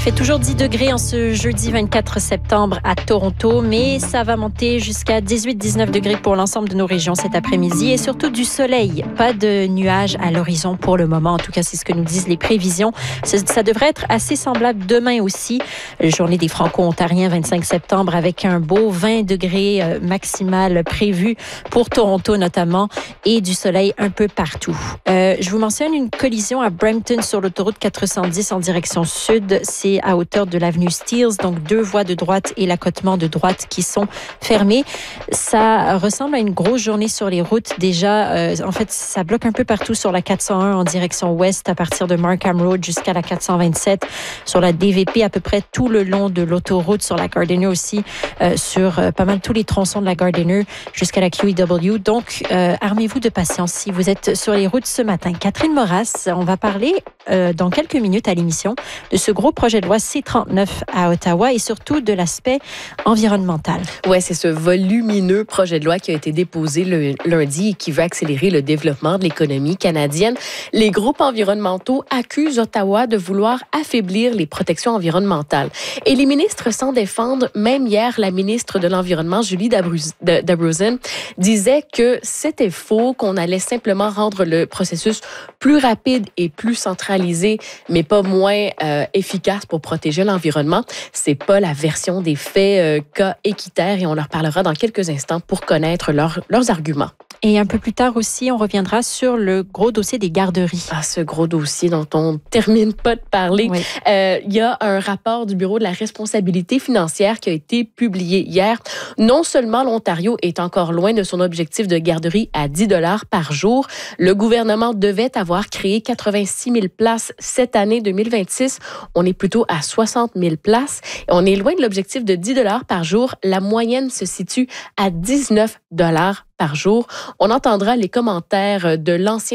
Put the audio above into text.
fait toujours 10 degrés en ce jeudi 24 septembre à Toronto, mais ça va monter jusqu'à 18-19 degrés pour l'ensemble de nos régions cet après-midi et surtout du soleil. Pas de nuages à l'horizon pour le moment. En tout cas, c'est ce que nous disent les prévisions. Ça devrait être assez semblable demain aussi. Journée des Franco-Ontariens, 25 septembre, avec un beau 20 degrés maximal prévu pour Toronto notamment et du soleil un peu partout. Je vous mentionne une collision à Brampton sur l'autoroute 410 en direction sud. C'est à hauteur de l'avenue Steeles, donc 2 voies de droite et l'accotement de droite qui sont fermées. Ça ressemble à une grosse journée sur les routes. Déjà, en fait, ça bloque un peu partout sur la 401 en direction ouest à partir de Markham Road jusqu'à la 427. Sur la DVP, à peu près tout le long de l'autoroute, sur la Gardiner aussi, sur pas mal tous les tronçons de la Gardiner jusqu'à la QEW. Donc, armez-vous de patience si vous êtes sur les routes ce matin. Catherine Moras, on va parler dans quelques minutes à l'émission de ce gros projet de loi C-39 à Ottawa et surtout de l'aspect environnemental. Oui, c'est ce volumineux projet de loi qui a été déposé le lundi et qui veut accélérer le développement de l'économie canadienne. Les groupes environnementaux accusent Ottawa de vouloir affaiblir les protections environnementales. Et les ministres s'en défendent. Même hier, la ministre de l'Environnement, Julie Dabrouzen, disait que c'était faux, qu'on allait simplement rendre le processus plus rapide et plus centralisé, mais pas moins efficace pour protéger l'environnement. C'est pas la version des faits qu'a Équiterre et on leur parlera dans quelques instants pour connaître leurs arguments. Et un peu plus tard aussi, on reviendra sur le gros dossier des garderies. Ah, ce gros dossier dont on termine pas de parler. Oui. Y a un rapport du Bureau de la responsabilité financière qui a été publié hier. Non seulement l'Ontario est encore loin de son objectif de garderie à 10 $ par jour, le gouvernement devait avoir créé 86 000 places cette année 2026. On est plutôt à 60 000 places. Et on est loin de l'objectif de 10 $ par jour. La moyenne se situe à 19 $ par jour. On entendra les commentaires de l'ancien